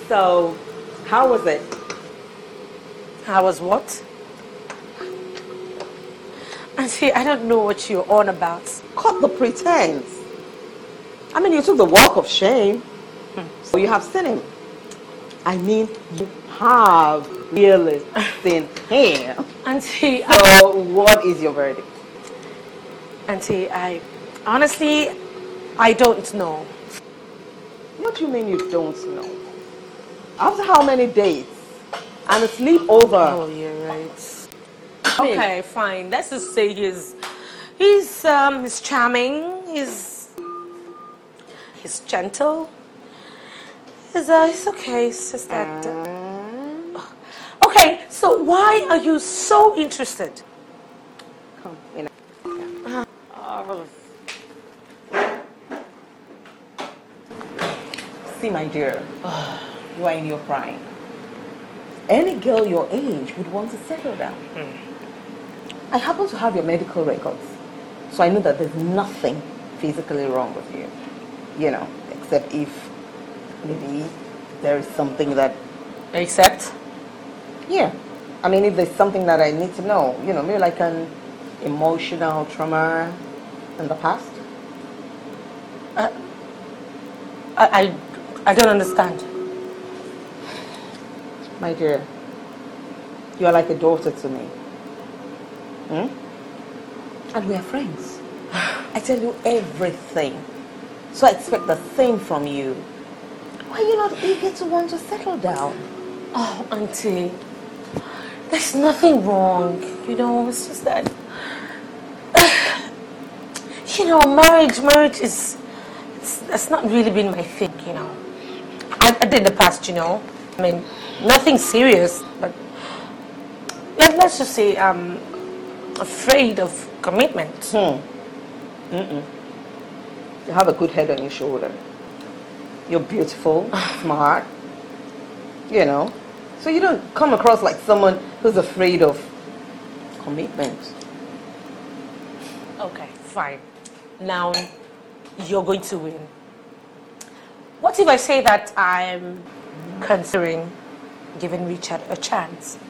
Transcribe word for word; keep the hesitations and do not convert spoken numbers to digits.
So, how was it? I was what? Auntie, I don't know what you're on about. Cut the pretense. I mean, you took the walk of shame. Hmm. So you have seen him. I mean, you have really seen him. Auntie, so I... what is your verdict? Auntie, I honestly, I don't know. What do you mean you don't know? After how many days? And a sleepover. Oh, you're right. Okay, fine. Let's just say he's, he's, um, he's charming. He's, he's gentle. He's, uh, he's okay. It's just that. Uh, okay, so why are you so interested? Come, you know. Uh, oh. See, my dear, you are in your prime. Any girl your age would want to settle down. Mm. I happen to have your medical records, so I know that there's nothing physically wrong with you. You know, except if maybe there is something that... Except? Yeah. I mean, if there's something that I need to know, you know, maybe like an emotional trauma in the past. Uh, I, I, I don't understand. My dear, you are like a daughter to me. Hmm? And we are friends. I tell you everything. So I expect the same from you. Why are you not eager to want to settle down? Oh, Auntie, there's nothing wrong. You know, it's just that... You know, marriage, marriage is... It's, it's not really been my thing, you know. I, I did in the past, you know. I mean, nothing serious, but... Let, let's just say I'm afraid of commitment. Hmm. Mm-mm. You have a good head on your shoulder. You're beautiful, smart, you know. So you don't come across like someone who's afraid of commitment. Okay, fine. Now, you're going to win. What if I say that I'm considering giving Richard a chance?